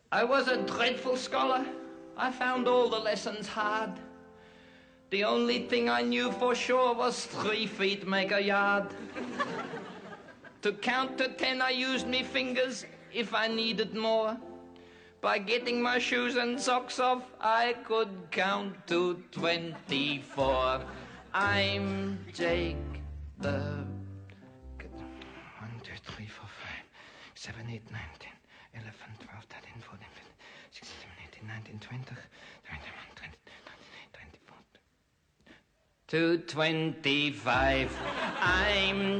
I was a dreadful scholar. I found all the lessons hard. The only thing I knew for sure was 3 feet make a yard. To count to 10 I used me fingers if I needed more. By getting my shoes and socks off, I could count to 24. I'm Jake the... 1, 2, 3, 4, 5, 7, 8, 9, 10, 11, 12, 13, 14, 15, 16, 17, 18, 19, 20, 21, 22, 24. To 25. I'm